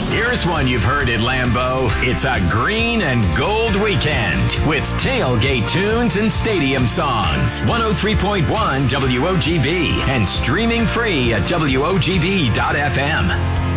Here's one you've heard at Lambeau. It's a green and gold weekend with tailgate tunes and stadium songs. 103.1 WOGB and streaming free at WOGB.FM.